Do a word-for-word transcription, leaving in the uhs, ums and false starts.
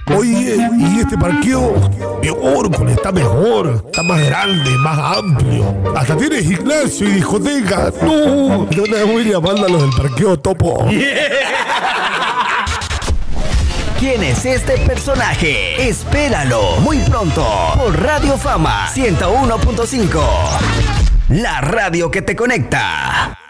Oye, y este parqueo, peor, está mejor, está más grande, más amplio. Hasta tiene gimnasio y discoteca. No, yo te voy llamando a los del parqueo Topo. ¿Quién es este personaje? Espéralo muy pronto por Radio Fama ciento uno punto cinco. La radio que te conecta.